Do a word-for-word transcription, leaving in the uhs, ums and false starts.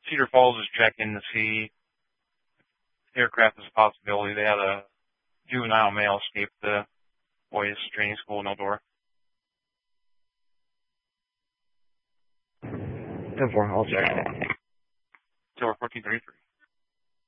Cedar Falls is checking to see if aircraft is a possibility. They had a juvenile male escape the boys' training school in Eldora. ten four, I'll check. Tower fourteen thirty-three.